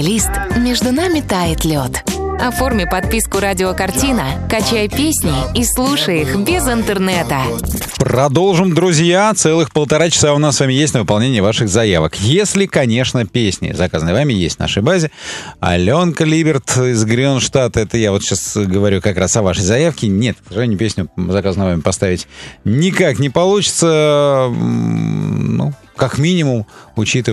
плейлист «Между нами тает лед». Оформи подписку «Радио Картина», качай песни и слушай их без интернета. Продолжим, друзья. Целых 1,5 часа у нас с вами есть на выполнение ваших заявок. Если, конечно, песни, заказанные вами, есть в нашей базе. Аленка Либерт из Гринштадта. Это я вот сейчас говорю как раз о вашей заявке. Нет, к сожалению, песню, заказанную вами, поставить никак не получится. Ну, как минимум, учитывая